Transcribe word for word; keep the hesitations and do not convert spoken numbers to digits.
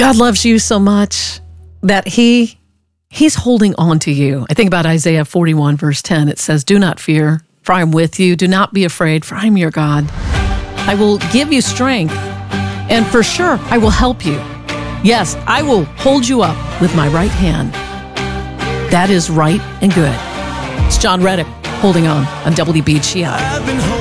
God loves you so much that he he's holding on to you. I think about Isaiah forty-one, verse ten. It says, do not fear, for I am with you. Do not be afraid, for I am your God. I will give you strength, and for sure, I will help you. Yes, I will hold you up with my right hand. That is right and good. It's John Reddick holding on on W B G I.